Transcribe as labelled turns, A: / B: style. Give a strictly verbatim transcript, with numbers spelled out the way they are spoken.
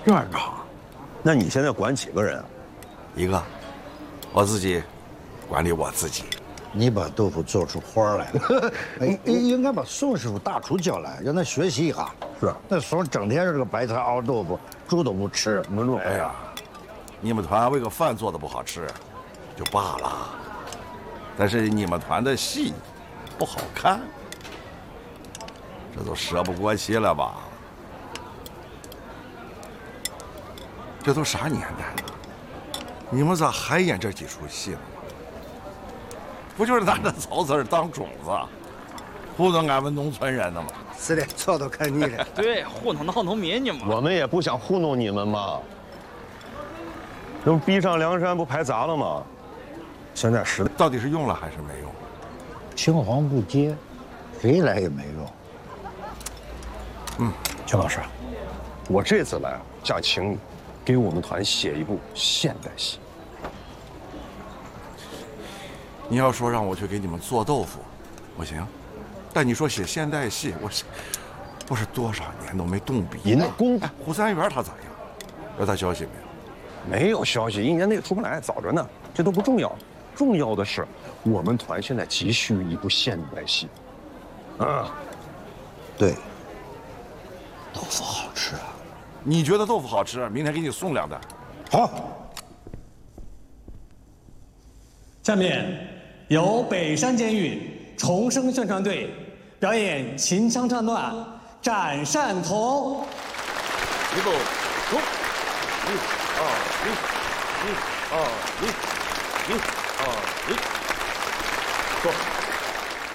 A: 院长，那你现在管几个人啊？
B: 一个，我自己管理我自己。
C: 你把豆腐做出花来了，哎，应该把宋师傅大厨叫来，让他学习一下。
A: 是，
C: 那时候整天是个白菜熬豆腐，猪都不吃。
A: 门路，
B: 哎呀，你们团为个饭做的不好吃，就罢了，但是你们团的戏不好看，这都说不过去了吧？这都啥年代了，你们咋还演这几出戏呢？不就是拿着草籽当种子，糊弄俺们农村人的吗？
C: 是的，操都看腻了。
D: 对，糊弄闹农民呢嘛。
A: 我们也不想糊弄你们嘛。这不逼上梁山不排砸了吗？现在时代
B: 到底是用了还是没用？
C: 青黄不接，谁来也没用。
A: 嗯，邱老师，我这次来想请你给我们团写一部现代戏。
B: 你要说让我去给你们做豆腐，我行；但你说写现代戏，我是我是多少年都没动笔。
A: 您那功夫，
B: 哎，胡三元他咋样？有他消息没
A: 有？没有消息，一年内出不来，早着呢。这都不重要，重要的是我们团现在急需一部现代戏。啊，
C: 对，豆腐好吃啊！
B: 你觉得豆腐好吃？明天给你送两袋。
C: 好。
E: 下面由北山监狱重生宣传队表演秦腔唱段《斩善童》。
B: 一步走，一二一，一二一，一二一，走。